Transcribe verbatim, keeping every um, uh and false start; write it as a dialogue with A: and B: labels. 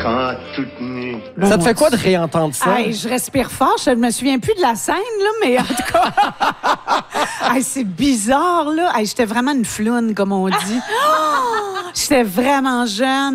A: quand toute nue.
B: Ça te fait quoi de réentendre ça?
C: Hey, je respire fort. Je me souviens plus de la scène, là, mais en tout cas... hey, c'est bizarre, là. Hey, j'étais vraiment une floune, comme on dit. J'étais vraiment jeune.